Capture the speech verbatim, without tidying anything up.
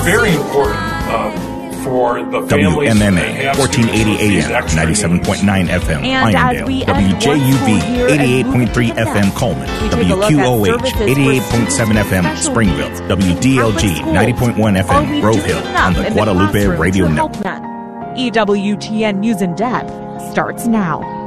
very important uh, for the families. W M M A, fourteen eighty A M, ninety-seven point nine F M, And Irondale. W J U V, eighty-eight point three F M, Coleman. W Q O H, eighty-eight point seven F M, Springville. W D L G, ninety point one F M, Grove Hill, on the Guadalupe Radio Network. E W T N News in Depth starts now.